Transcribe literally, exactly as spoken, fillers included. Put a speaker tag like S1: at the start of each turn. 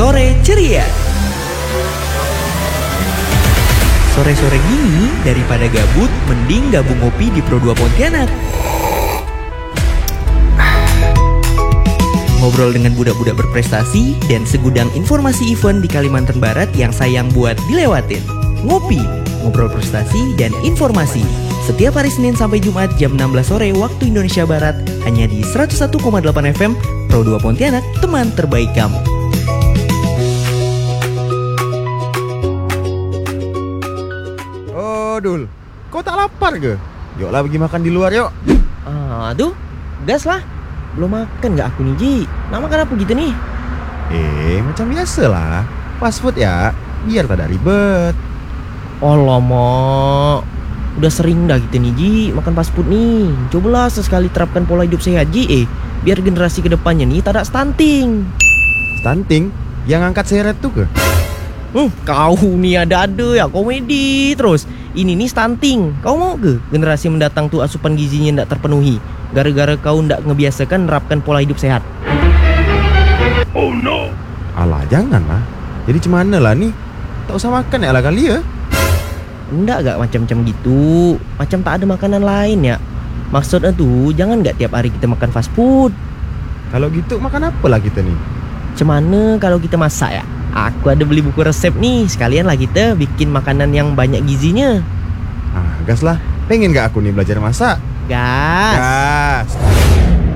S1: Sore Ceria. Sore-sore gini, daripada gabut, mending gabung ngopi di Pro dua Pontianak. Ngobrol dengan budak-budak berprestasi dan segudang informasi event di Kalimantan Barat yang sayang buat dilewatin. Ngopi, ngobrol prestasi dan informasi. Setiap hari Senin sampai Jumat jam enam belas sore waktu Indonesia Barat, hanya di seratus satu koma delapan F M Pro dua Pontianak, teman terbaik kamu.
S2: Dul, kau tak lapar ke? Yuklah pergi makan di luar yuk.
S3: Aduh, gas lah. Belum makan gak aku nih, Ji? Nak makan apa gitu nih?
S2: Eh, macam biasa lah. Fast food ya, biar tak ada ribet.
S3: Alamak, udah sering dah kita nih, Ji, makan fast food nih. Cobalah sesekali terapkan pola hidup sehat, Ji. Eh, biar generasi kedepannya nih tak ada stunting.
S2: Stunting? Yang angkat seret tuh ke?
S3: Hmm, kau nih ada-ada ya, komedi terus. Ini nih stunting. Kau mau ke generasi mendatang tuh asupan gizinya ndak terpenuhi gara-gara kau ndak ngebiasakan nerapkan pola hidup sehat?
S2: Oh no. Alah, janganlah. Jadi cemana lah nih? Tak usah makan ya lah kali ya.
S3: Ndak gak macam-macam gitu. Macam tak ada makanan lain ya. Maksudnya tuh jangan gak tiap hari kita makan fast food.
S2: Kalau gitu makan apa lah kita nih?
S3: Cemana kalau kita masak ya? Aku ada beli buku resep nih. Sekalian lah kita bikin makanan yang banyak gizinya.
S2: Ah, gas lah. Pengen gak aku nih belajar masak?
S3: Gas.
S2: Gas.